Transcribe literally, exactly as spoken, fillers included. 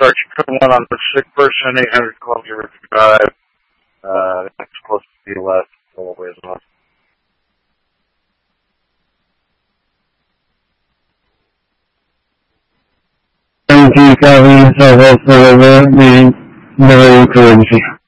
start your one on the sick person, eight hundred Columbia River Drive. Uh, it's close to the left, a little ways off. Thank you, Kevin. So, hopefully, we're very encouraging.